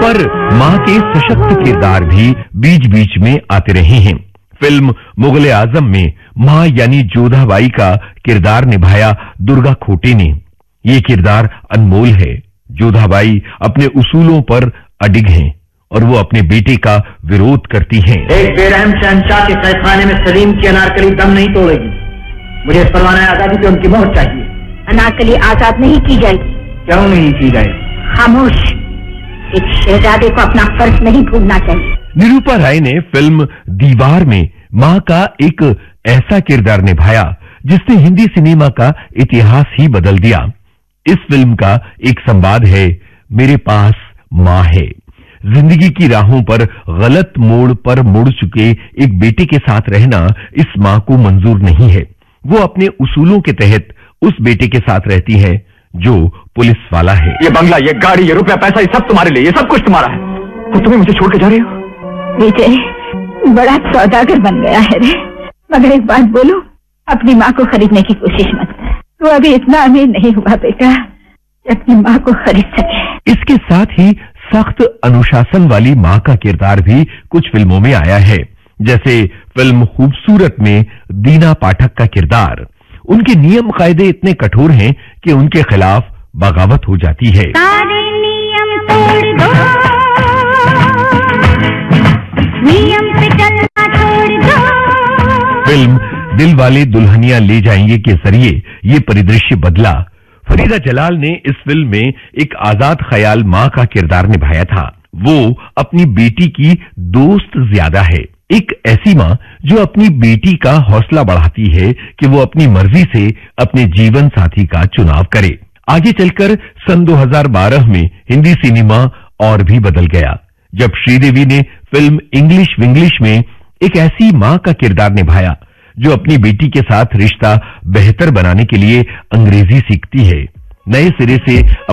पर मां के सशक्त किरदार भी बीच बीच में आते रहे हैं। फिल्म मुगल आजम में मां यानी जोधाबाई का किरदार निभाया दुर्गा खोटे ने। ये किरदार अनमोल है। जोधाबाई अपने उसूलों पर अडिग हैं और वो अपने बेटे का विरोध करती हैं। एक बेरहम शहंशाह के तहखाने में सलीम की अनारकली दम नहीं तोड़ेगी। मुझे परवाना आजादी पे उनकी मोहर चाहिए। अनारकली आजाद नहीं की जाएगी। क्यों नहीं की जाएगी? खामोश। एक शहजादे को अपना फर्ज नहीं भूलना चाहिए। निरूपा राय ने फिल्म दीवार में मां का एक ऐसा किरदार निभाया जिसने हिंदी सिनेमा का इतिहास ही बदल दिया। इस फिल्म का एक संवाद है, मेरे पास मां है। जिंदगी की राहों पर गलत मोड़ पर मुड़ चुके एक बेटे के साथ रहना इस मां को मंजूर नहीं है। वो अपने उसूलों के तहत उस बेटे के साथ रहती है जो पुलिस वाला है। ये बंगला, ये गाड़ी, ये रुपया, पैसा, ये सब तुम्हारे लिए, ये सब कुछ तुम्हारा है। और तुम्हें मुझे छोड़ के जा रही हो? विजय बड़ा सौदागर बन गया है रे। मगर एक बात बोलूं, अपनी माँ को खरीदने की कोशिश मत कर। तू अभी इतना अमीर नहीं हुआ बेटा कि अपनी माँ को खरीद सके। इसके साथ ही सख्त अनुशासन वाली मां का किरदार भी कुछ फिल्मों में आया है, जैसे फिल्म खूबसूरत में दीना पाठक का किरदार। उनके नियम कायदे इतने कठोर हैं कि उनके खिलाफ बगावत हो जाती है। सारे नियम तोड़ दो, नियम पे चलना छोड़ दो। फिल्म दिल वाले दुल्हनिया ले जाएंगे के जरिए ये परिदृश्य बदला। फरीदा जलाल ने इस फिल्म में एक आजाद ख्याल मां का किरदार निभाया था। वो अपनी बेटी की दोस्त ज्यादा है, एक ऐसी मां जो अपनी बेटी का हौसला बढ़ाती है कि वो अपनी मर्जी से अपने जीवन साथी का चुनाव करे। आगे चलकर सन 2012 में हिंदी सिनेमा और भी बदल गया जब श्रीदेवी ने फिल्म इंग्लिश विंग्लिश में एक ऐसी मां का किरदार निभाया जो अपनी बेटी के साथ रिश्ता बेहतर बनाने के लिए अंग्रेजी सीखती है, नए सिरे से